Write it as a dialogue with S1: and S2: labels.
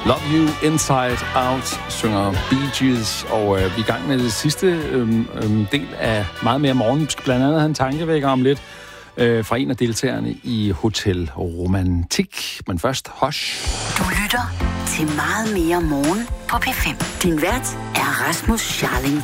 S1: Love You Inside Out, synger Bee Gees, og vi er i gang med det sidste del af meget mere morgen. Vi skal blandt andet have en tankevækker om lidt fra en af deltagerne i Hotel Romantik. Men først, Hush.
S2: Du lytter til meget mere morgen på P5. Din vært er Rasmus Scharling.